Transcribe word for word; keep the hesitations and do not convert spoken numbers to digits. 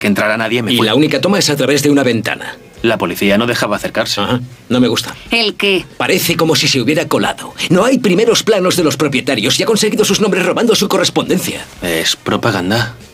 que entrara nadie, me Y fui. la única toma es a través de una ventana. La policía no dejaba acercarse. Ajá, no me gusta. ¿El qué? Parece como si se hubiera colado. No hay primeros planos de los propietarios y ha conseguido sus nombres robando su correspondencia. Es propaganda.